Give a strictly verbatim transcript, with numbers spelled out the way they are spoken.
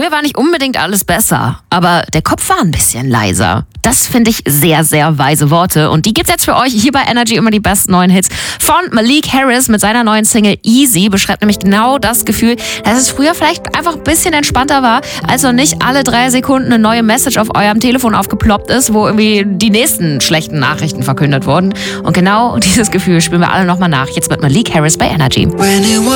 Früher war nicht unbedingt alles besser, aber der Kopf war ein bisschen leiser. Das finde ich sehr, sehr weise Worte. Und die gibt's jetzt für euch hier bei Energy, immer die besten neuen Hits. Von Malik Harris mit seiner neuen Single Easy beschreibt nämlich genau das Gefühl, dass es früher vielleicht einfach ein bisschen entspannter war, als noch nicht alle drei Sekunden eine neue Message auf eurem Telefon aufgeploppt ist, wo irgendwie die nächsten schlechten Nachrichten verkündet wurden. Und genau dieses Gefühl spüren wir alle nochmal nach. Jetzt mit Malik Harris bei Energy.